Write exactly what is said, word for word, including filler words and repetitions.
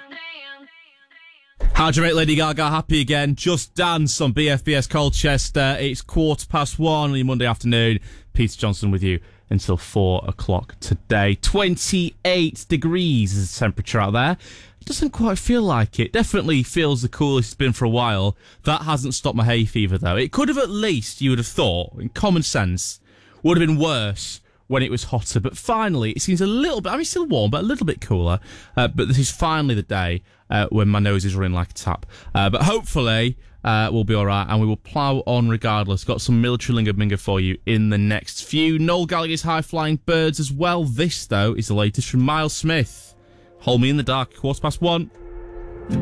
How'd you make Lady Gaga happy again? Just Dance on B F B S Colchester. It's quarter past one on your Monday afternoon. Peter Johnson with you until four o'clock today. twenty-eight degrees is the temperature out there. It doesn't quite feel like it. Definitely feels the coolest it's been for a while. That hasn't stopped my hay fever, though. It could have at least, you would have thought, in common sense, would have been worse when it was hotter. But finally, it seems a little bit, I mean, still warm, but a little bit cooler. Uh, but this is finally the day uh, when my nose is running like a tap. Uh, but hopefully, uh, we'll be all right, and we will plough on regardless. Got some military lingo-bingo for you in the next few. Noel Gallagher's High-Flying Birds as well. This, though, is the latest from Miles Smith. Hold Me in the Dark, quarter past one.